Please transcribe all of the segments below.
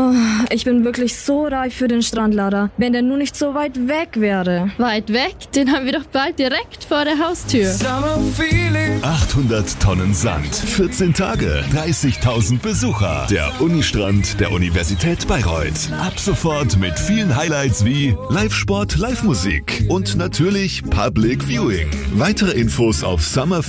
Oh, ich bin wirklich so reif für den Strandlader. Wenn der nur nicht so weit weg wäre. Weit weg? Den haben wir doch bald direkt vor der Haustür. 800 Tonnen Sand, 14 Tage, 30.000 Besucher. Der Unistrand der Universität Bayreuth. Ab sofort mit vielen Highlights wie Live-Sport, Live-Musik und natürlich Public Viewing. Weitere Infos auf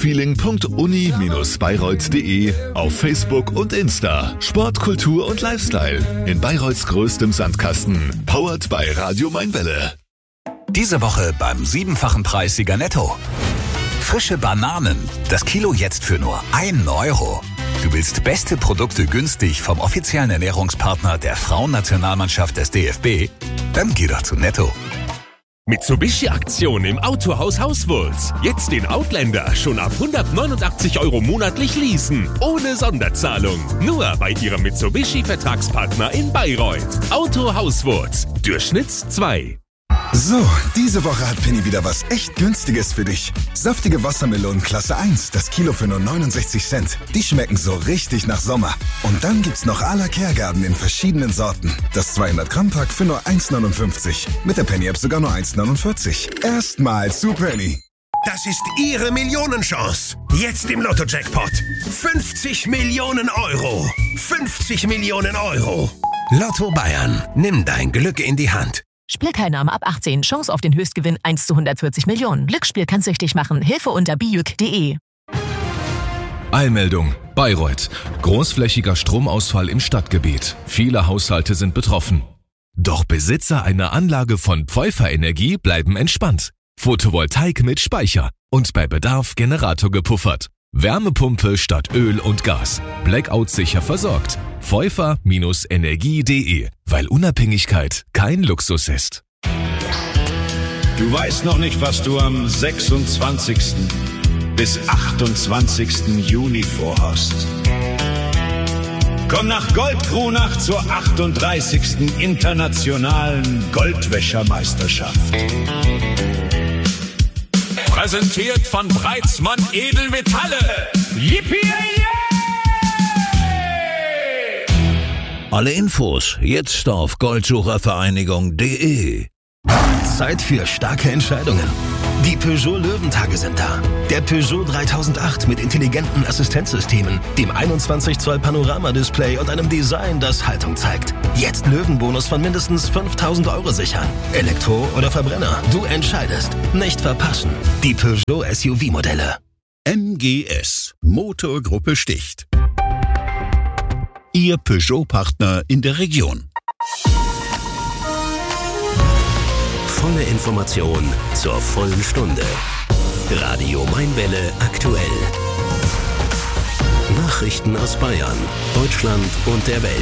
summerfeeling.uni-bayreuth.de, auf Facebook und Insta. Sport, Kultur und Lifestyle in Bayreuths größtem Sandkasten. Powered by Radio Mainwelle. Diese Woche beim 7-fachen Preissieger Netto. Frische Bananen. Das Kilo jetzt für nur 1 Euro. Du willst beste Produkte günstig vom offiziellen Ernährungspartner der Frauennationalmannschaft des DFB? Dann geh doch zu Netto. Mitsubishi-Aktion im Autohaus Hauswurz. Jetzt den Outlander schon ab 189 € monatlich leasen. Ohne Sonderzahlung. Nur bei Ihrem Mitsubishi-Vertragspartner in Bayreuth. Auto Hauswurz. Durchschnitts 2. So, diese Woche hat Penny wieder was echt Günstiges für dich. Saftige Wassermelonen Klasse 1, das Kilo für nur 69 Cent. Die schmecken so richtig nach Sommer. Und dann gibt's noch à la Kergarten in verschiedenen Sorten. Das 200-Gramm-Pack für nur 1,59. Mit der Penny-App sogar nur 1,49. Erstmal zu Penny. Das ist Ihre Millionenchance. Jetzt im Lotto-Jackpot. 50 Millionen Euro. 50 Millionen Euro. Lotto Bayern. Nimm dein Glück in die Hand. Spielteilnahme ab 18. Chance auf den Höchstgewinn 1 zu 140 Millionen. Glücksspiel kann süchtig machen. Hilfe unter biüc.de. Eilmeldung: Bayreuth. Großflächiger Stromausfall im Stadtgebiet. Viele Haushalte sind betroffen. Doch Besitzer einer Anlage von Pfeuffer Energie bleiben entspannt. Photovoltaik mit Speicher und bei Bedarf Generator gepuffert. Wärmepumpe statt Öl und Gas. Blackout sicher versorgt. Pfeuffer-energie.de, weil Unabhängigkeit kein Luxus ist. Du weißt noch nicht, was du am 26. bis 28. Juni vorhast. Komm nach Goldkronach zur 38. Internationalen Goldwäschermeisterschaft. Präsentiert von Breitzmann Edelmetalle. Yippie! Alle Infos jetzt auf goldsuchervereinigung.de. Zeit für starke Entscheidungen. Die Peugeot Löwentage sind da. Der Peugeot 3008 mit intelligenten Assistenzsystemen, dem 21 Zoll Panoramadisplay und einem Design, das Haltung zeigt. Jetzt Löwenbonus von mindestens 5.000 € sichern. Elektro oder Verbrenner, du entscheidest. Nicht verpassen. Die Peugeot SUV-Modelle. MGS. Motorgruppe Sticht. Ihr Peugeot-Partner in der Region. Volle Information zur vollen Stunde. Radio Mainwelle aktuell. Nachrichten aus Bayern, Deutschland und der Welt.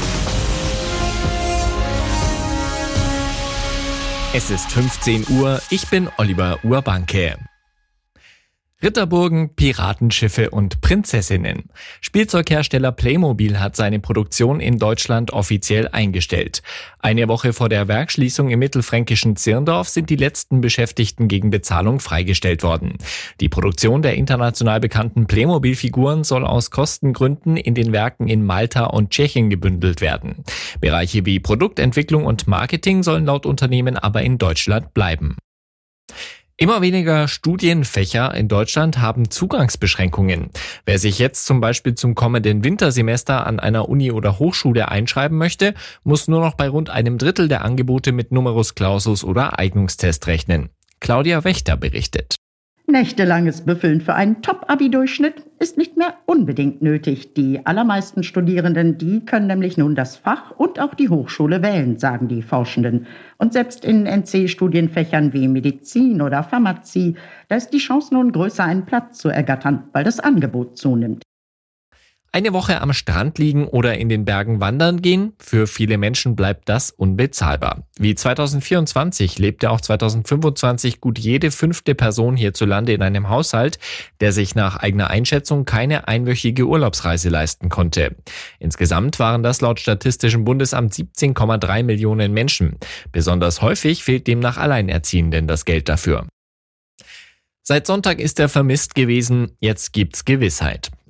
Es ist 15 Uhr, ich bin Oliver Urbanke. Ritterburgen, Piratenschiffe und Prinzessinnen. Spielzeughersteller Playmobil hat seine Produktion in Deutschland offiziell eingestellt. Eine Woche vor der Werksschließung im mittelfränkischen Zirndorf sind die letzten Beschäftigten gegen Bezahlung freigestellt worden. Die Produktion der international bekannten Playmobil-Figuren soll aus Kostengründen in den Werken in Malta und Tschechien gebündelt werden. Bereiche wie Produktentwicklung und Marketing sollen laut Unternehmen aber in Deutschland bleiben. Immer weniger Studienfächer in Deutschland haben Zugangsbeschränkungen. Wer sich jetzt zum Beispiel zum kommenden Wintersemester an einer Uni oder Hochschule einschreiben möchte, muss nur noch bei rund 1/3 der Angebote mit Numerus Clausus oder Eignungstest rechnen. Claudia Wächter berichtet. Nächtelanges Büffeln für einen Top-Abi-Durchschnitt ist nicht mehr unbedingt nötig. Die allermeisten Studierenden, die können nämlich nun das Fach und auch die Hochschule wählen, sagen die Forschenden. Und selbst in NC-Studienfächern wie Medizin oder Pharmazie, da ist die Chance nun größer, einen Platz zu ergattern, weil das Angebot zunimmt. Eine Woche am Strand liegen oder in den Bergen wandern gehen, für viele Menschen bleibt das unbezahlbar. Wie 2024 lebte auch 2025 gut jede 5. Person hierzulande in einem Haushalt, der sich nach eigener Einschätzung keine einwöchige Urlaubsreise leisten konnte. Insgesamt waren das laut Statistischem Bundesamt 17,3 Millionen Menschen. Besonders häufig fehlt demnach Alleinerziehenden das Geld dafür. Seit Sonntag ist er vermisst gewesen, jetzt gibt's Gewissheit.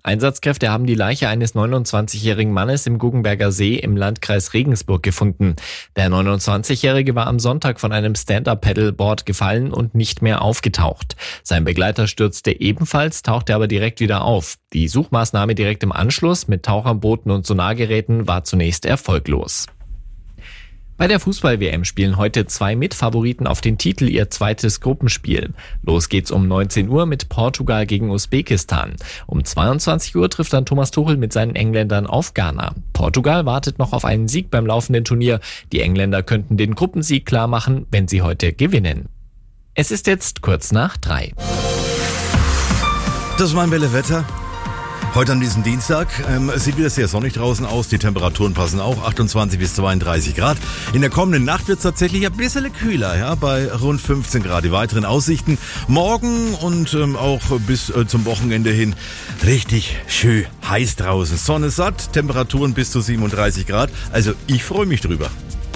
Einsatzkräfte haben die Leiche eines 29-jährigen Mannes im Guggenberger See im Landkreis Regensburg gefunden. Der 29-Jährige war am Sonntag von einem Stand-Up-Paddleboard gefallen und nicht mehr aufgetaucht. Sein Begleiter stürzte ebenfalls, tauchte aber direkt wieder auf. Die Suchmaßnahme direkt im Anschluss mit Taucherbooten und Sonargeräten war zunächst erfolglos. Bei der Fußball-WM spielen heute 2 Mitfavoriten auf den Titel ihr zweites Gruppenspiel. Los geht's um 19 Uhr mit Portugal gegen Usbekistan. Um 22 Uhr trifft dann Thomas Tuchel mit seinen Engländern auf Ghana. Portugal wartet noch auf einen Sieg beim laufenden Turnier. Die Engländer könnten den Gruppensieg klar machen, wenn sie heute gewinnen. Es ist jetzt kurz nach 3. Das war ein Wetter. Heute an diesem Dienstag sieht wieder sehr sonnig draußen aus. Die Temperaturen passen auch, 28 bis 32 Grad. In der kommenden Nacht wird es tatsächlich ein bisschen kühler, ja, bei rund 15 Grad. Die weiteren Aussichten morgen und auch bis zum Wochenende hin richtig schön heiß draußen. Sonne satt, Temperaturen bis zu 37 Grad. Also ich freue mich drüber.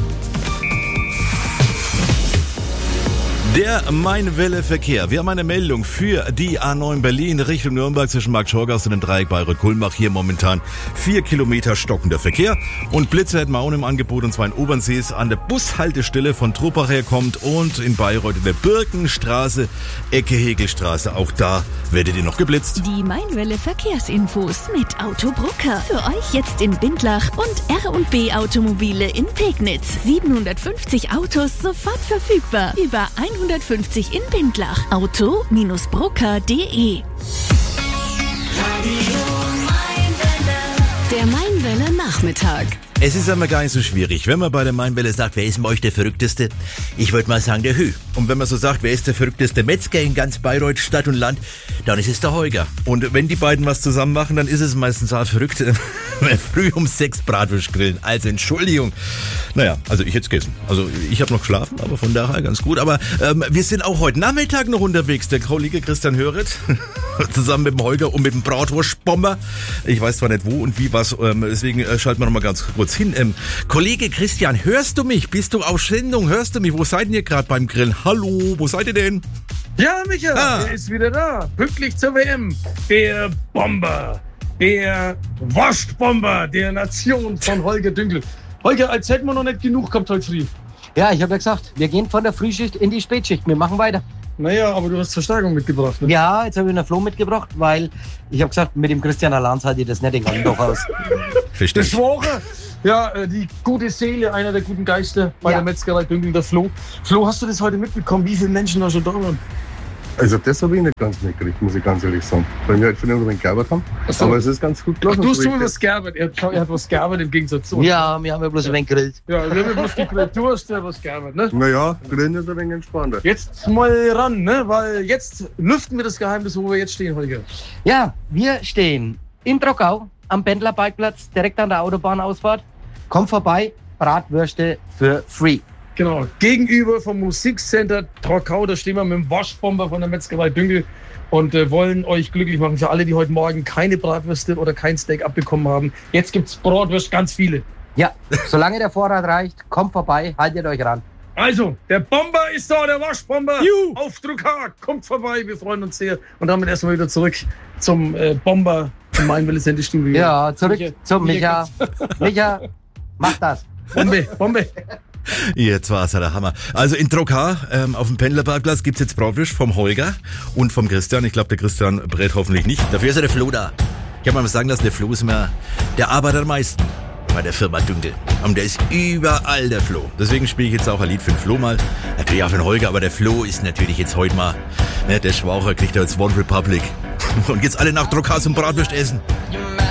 Der Main-Welle-Verkehr. Wir haben eine Meldung für die A9 Berlin Richtung Nürnberg zwischen Markt-Schorgast und dem Dreieck Bayreuth-Kulmbach. Hier momentan 4 Kilometer stockender Verkehr. Und Blitze hätten wir auch im Angebot, und zwar in Obernsees an der Bushaltestelle von Truppach herkommt und in Bayreuth in der Birkenstraße, Ecke Hegelstraße. Auch da werdet ihr noch geblitzt. Die Main-Welle-Verkehrsinfos mit Autobrucker. Für euch jetzt in Bindlach und R&B Automobile in Pegnitz. 750 Autos sofort verfügbar. Über 150 in Bindlach. Auto-brucker.de. Der Main-Welle Nachmittag. Es ist einmal gar nicht so schwierig. Wenn man bei der Main-Welle sagt, wer ist bei euch der Verrückteste? Ich würde mal sagen, der Hü. Und wenn man so sagt, wer ist der verrückteste Metzger in ganz Bayreuth, Stadt und Land, dann ist es der Holger. Und wenn die beiden was zusammen machen, dann ist es meistens auch verrückt. Früh um 6 Bratwurst grillen. Also Entschuldigung. Naja, also ich hätte es gegessen. Also ich habe noch geschlafen, aber von daher ganz gut. Aber wir sind auch heute Nachmittag noch unterwegs. Der Kollege Christian Höret zusammen mit dem Holger und mit dem Bratwurstbomber. Ich weiß zwar nicht wo und wie was, deswegen schalten wir noch mal ganz kurz hin. Kollege Christian, hörst du mich? Bist du auf Sendung? Hörst du mich? Wo seid ihr gerade beim Grillen? Hallo, wo seid ihr denn? Ja, Micha, der ist wieder da. Pünktlich zur WM. Der Bomber. Der Wurstbomber der Nation von Holger Dünkel. Holger, als hätten wir noch nicht genug gehabt heute früh. Ja, ich habe ja gesagt, wir gehen von der Frühschicht in die Spätschicht. Wir machen weiter. Naja, aber du hast Verstärkung mitgebracht, ne? Ja, jetzt habe ich einen Flo mitgebracht, weil ich habe gesagt, mit dem Christian Alanz halte ich das nicht den ganzen Tag aus. Der Schwache, ja, die gute Seele, einer der guten Geister bei der Metzgerei Dünkel, der Flo. Flo, hast du das heute mitbekommen, wie viele Menschen da schon da waren? Also das habe ich nicht ganz mitgekriegt, muss ich ganz ehrlich sagen. Weil wir halt von irgendwann gearbeitet haben. So. Aber es ist ganz gut gelaufen. Du hast so was gearbeitet. Er hat was gearbeitet im Gegensatz zu uns. Ja, wir haben ja bloß ein wenig gegrillt. Ja, wir haben ja bloß gegrillt. Du hast ja was gearbeitet, ne? Naja, grillen ist ein wenig entspannter. Jetzt mal ran, ne? Weil jetzt lüften wir das Geheimnis, wo wir jetzt stehen, Holger. Ja, wir stehen in Trockau am Pendlerparkplatz, direkt an der Autobahnausfahrt. Kommt vorbei, Bratwürste für free. Genau, gegenüber vom Musikcenter Trockau, da stehen wir mit dem Waschbomber von der Metzgerei Dünkel und wollen euch glücklich machen. Für alle, die heute Morgen keine Bratwürste oder kein Steak abbekommen haben. Jetzt gibt's Bratwürste, ganz viele. Ja, solange der Vorrat reicht, kommt vorbei, haltet euch ran. Also, der Bomber ist da, der Waschbomber. Auf Drucker, kommt vorbei, wir freuen uns sehr. Und damit erstmal wieder zurück zum Bomber vom Main-Welle-Sendestudio. Ja, zurück zum Micha. Micha, mach das. Bombe. Jetzt war's ja der Hammer. Also in Trockau auf dem Pendlerparkplatz gibt's jetzt Bratwurst vom Holger und vom Christian. Ich glaube, der Christian brät hoffentlich nicht. Dafür ist ja der Flo da. Ich habe mal sagen lassen, der Flo ist immer der arbeitet am meisten bei der Firma Dünkel. Und der ist überall der Flo. Deswegen spiele ich jetzt auch ein Lied für den Flo mal. Natürlich auch für den Holger, aber der Flo ist natürlich jetzt heute mal, ne, der Schwaucher kriegt ja jetzt One Republic. Und jetzt alle nach Trockau zum Bratwurst essen.